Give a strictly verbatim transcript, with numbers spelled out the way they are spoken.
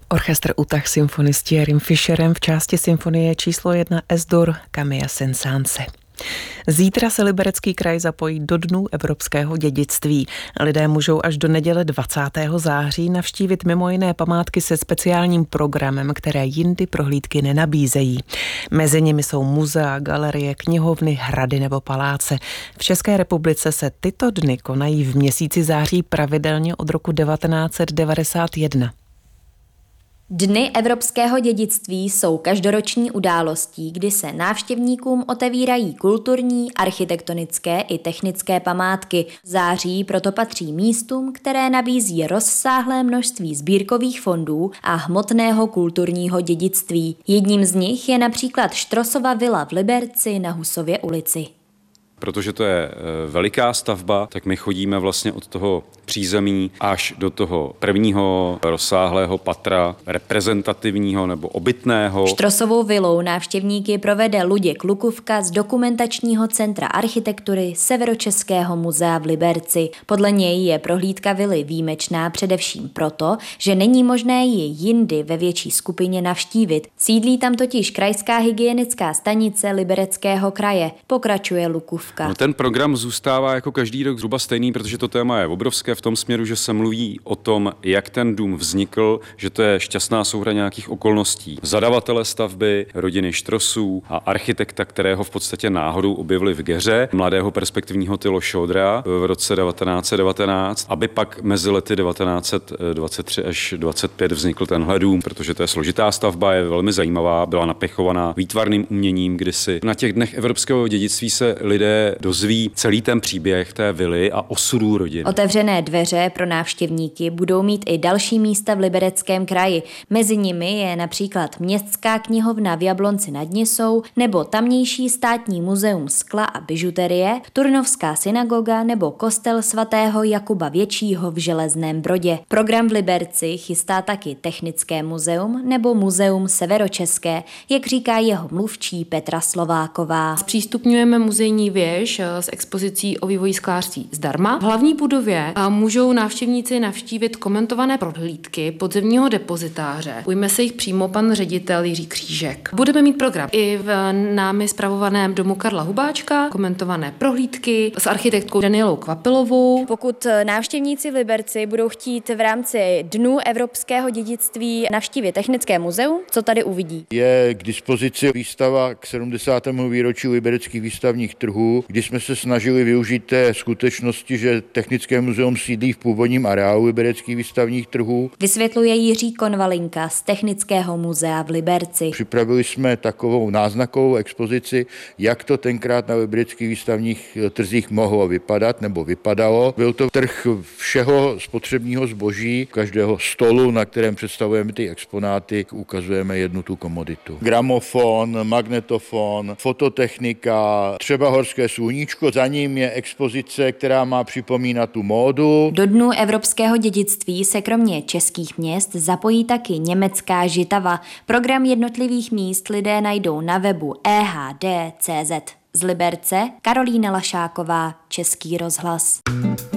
Orchestr Utah Symphony s Thierrym Fischerem v části symfonie číslo jedna Es-dur Camilla Saint-Saëns. Zítra se Liberecký kraj zapojí do Dnů evropského dědictví. Lidé můžou až do neděle dvacátého září navštívit mimo jiné památky se speciálním programem, které jindy prohlídky nenabízejí. Mezi nimi jsou muzea, galerie, knihovny, hrady nebo paláce. V České republice se tyto dny konají v měsíci září pravidelně od roku devatenáct set devadesát jedna. Dny evropského dědictví jsou každoroční událostí, kdy se návštěvníkům otevírají kulturní, architektonické i technické památky. Září proto patří místům, které nabízí rozsáhlé množství sbírkových fondů a hmotného kulturního dědictví. Jedním z nich je například Štrosova vila v Liberci na Husově ulici. Protože to je veliká stavba, tak my chodíme vlastně od toho přízemí až do toho prvního rozsáhlého patra reprezentativního nebo obytného. Štrosovou vilou návštěvníky provede Luděk Lukuvka z Dokumentačního centra architektury Severočeského muzea v Liberci. Podle něj je prohlídka vily výjimečná především proto, že není možné ji jindy ve větší skupině navštívit. Sídlí tam totiž krajská hygienická stanice Libereckého kraje, pokračuje Lukuvka. No, ten program zůstává jako každý rok zhruba stejný, protože to téma je obrovské v tom směru, že se mluví o tom, jak ten dům vznikl, že to je šťastná souhra nějakých okolností. Zadavatele stavby, rodiny Štrosů a architekta, kterého v podstatě náhodou objevili v Geře, mladého perspektivního Tylo Šodra v roce devatenáct set devatenáct, aby pak mezi lety devatenáct set dvacet tři až dvacet pět vznikl tenhle dům, protože to je složitá stavba, je velmi zajímavá, byla napěchovaná výtvarným uměním, kdysi na těch dnech evropského dědictví se lidé dozví celý ten příběh té vily a osudů rodin. Otevřené dveře pro návštěvníky budou mít i další místa v Libereckém kraji. Mezi nimi je například Městská knihovna v Jablonci nad Nisou nebo tamnější státní muzeum skla a bižuterie, Turnovská synagoga nebo kostel svatého Jakuba Většího v Železném Brodě. Program v Liberci chystá taky Technické muzeum nebo Muzeum Severočeské, jak říká jeho mluvčí Petra Slováková. Zpřístupňujeme muzejní věž s expozicí o vývoji sklářství zdarma. V hlavní budově můžou návštěvníci navštívit komentované prohlídky podzemního depozitáře. Ujme se jich přímo pan ředitel Jiří Křížek. Budeme mít program i v námi spravovaném domu Karla Hubáčka, komentované prohlídky s architektkou Danielou Kvapilovou. Pokud návštěvníci v Liberci budou chtít v rámci Dnů evropského dědictví navštívit Technické muzeum, co tady uvidí? Je k dispozici výstava k sedmdesátému výročí libereckých výstavních trhů, kdy jsme se snažili využít té skutečnosti, že Technické muzeum sídlí v původním areálu libereckých výstavních trhů. Vysvětluje Jiří Konvalinka z Technického muzea v Liberci. Připravili jsme takovou náznakovou expozici, jak to tenkrát na libereckých výstavních trzích mohlo vypadat nebo vypadalo. Byl to trh všeho spotřebního zboží, každého stolu, na kterém představujeme ty exponáty, ukazujeme jednu tu komoditu. Gramofon, magnetofon, fototechnika, třeba horské sluníčko, za ním je expozice, která má připomínat tu módu. Do Dnů evropského dědictví se kromě českých měst zapojí taky německá Žitava. Program jednotlivých míst lidé najdou na webu e h d tečka c z. Z Liberce Karolína Lašáková, Český rozhlas.